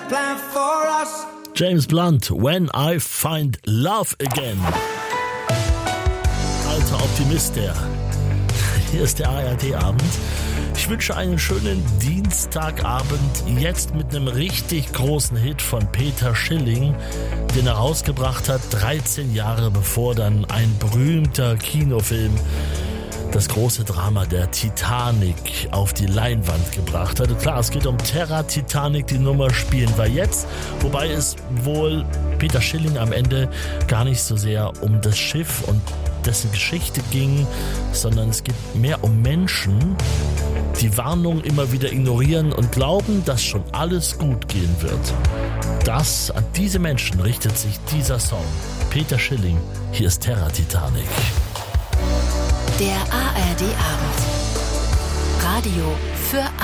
plan for us. James Blunt, When I Find Love Again. Alter Optimist, der. Hier ist der ARD-Abend. Ich wünsche einen schönen Dienstagabend, jetzt mit einem richtig großen Hit von Peter Schilling, den er rausgebracht hat, 13 Jahre bevor dann ein berühmter Kinofilm das große Drama der Titanic auf die Leinwand gebracht hat. Und klar, es geht um Terra Titanic, die Nummer spielen wir jetzt, wobei es wohl Peter Schilling am Ende gar nicht so sehr um das Schiff und dessen Geschichte ging, sondern es geht mehr um Menschen, die Warnung immer wieder ignorieren und glauben, dass schon alles gut gehen wird. An diese Menschen richtet sich dieser Song. Peter Schilling, hier ist Terra Titanic. Der ARD-Abend. Radio für